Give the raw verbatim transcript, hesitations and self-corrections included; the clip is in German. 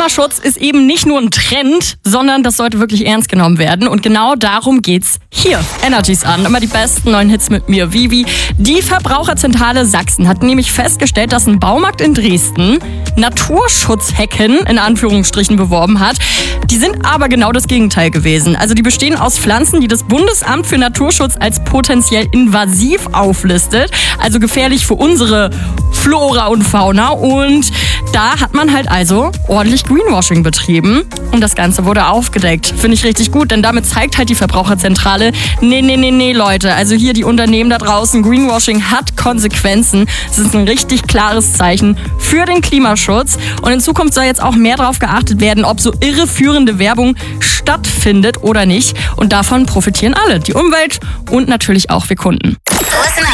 Klimaschutz ist eben nicht nur ein Trend, sondern das sollte wirklich ernst genommen werden. Und genau darum geht's hier. Energies an. Immer die besten neuen Hits mit mir, Vivi. Die Verbraucherzentrale Sachsen hat nämlich festgestellt, dass ein Baumarkt in Dresden Naturschutzhecken in Anführungsstrichen beworben hat. Die sind aber genau das Gegenteil gewesen. Also die bestehen aus Pflanzen, die das Bundesamt für Naturschutz als potenziell invasiv auflistet. Also gefährlich für unsere Flora und Fauna. Und da hat man halt also ordentlich Greenwashing betrieben. Und das Ganze wurde aufgedeckt. Finde ich richtig gut, denn damit zeigt halt die Verbraucherzentrale, nee, nee, nee, nee, Leute. Also hier die Unternehmen da draußen, Greenwashing hat Konsequenzen. Es ist ein richtig klares Zeichen für den Klimaschutz. Und in Zukunft soll jetzt auch mehr darauf geachtet werden, ob so irreführende Werbung stattfindet oder nicht. Und davon profitieren alle, die Umwelt und natürlich auch wir Kunden.